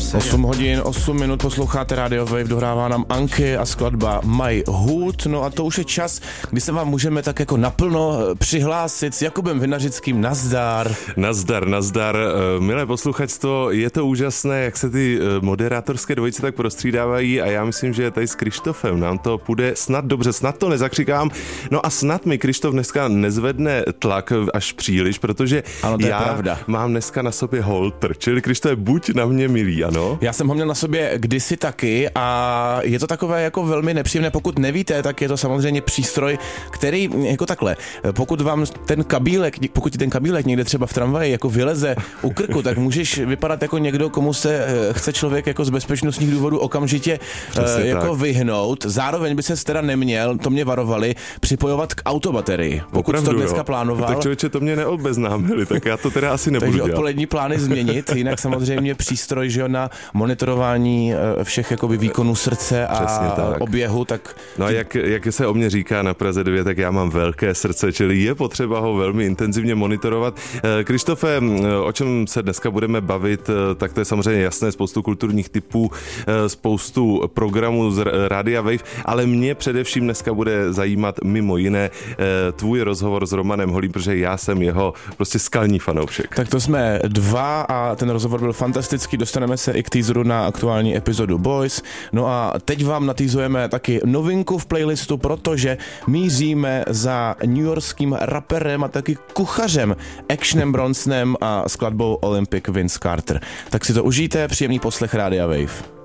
8 hodin, 8 minut posloucháte Radio Wave, dohrává nám Anky a skladba My Hood. No a to už je čas, kdy se vám můžeme tak jako naplno přihlásit s Jakubem Vinařickým. Nazdar. Nazdar. Milé posluchačstvo, je to úžasné, jak se ty moderátorské dvojice tak prostřídávají a já myslím, že tady s Krištofem nám to půjde snad dobře, snad to nezakřikám. No a snad mi Krištof dneska nezvedne tlak až příliš, protože ano, to je já pravda. mám dneska na sobě holter, čili Krištofe, buď na mě milý, ano? Já jsem ho měl na sobě kdysi taky a je to takové jako velmi nepříjemné. Pokud nevíte, tak je to samozřejmě přístroj, který jako takhle, pokud ti ten kabílek někde třeba v tramvaji jako vyleze u krku, tak můžeš vypadat jako někdo, komu se chce člověk jako z bezpečnostních důvodů okamžitě jako vyhnout. Zároveň by se teda neměl, to mě varovali, připojovat k autobaterii. Pokud Opravdu, to dneska plánoval. Tak člověče, to mě neobeznámili, tak já to teda asi nebudu takže dělat. odpolední plány změnit, jinak samozřejmě přístroj, že jo, na monitorování všech jakoby výkonů srdce a oběhu, tak... No a jak se o mě říká na Praze 9, tak já mám velké srdce, čili je potřeba ho velmi intenzivně monitorovat. Krištofe, o čem se dneska budeme bavit, tak to je samozřejmě jasné, spoustu kulturních typů, spoustu programů z Rádia Wave, ale mě především dneska bude zajímat mimo jiné tvůj rozhovor s Romanem Holým, protože já jsem jeho prostě skalní fanoušek. Tak to jsme dva a ten rozhovor byl fantastický, dostaneme se i k teaseru na aktuální epizodu Boys. No a teď vám natýzujeme taky novinku v playlistu, protože míříme za newyorským raperem a taky kuchařem Actionem Bronsonem a skladbou Olympic Vince Carter. Tak si to užijte, příjemný poslech Rádia Wave.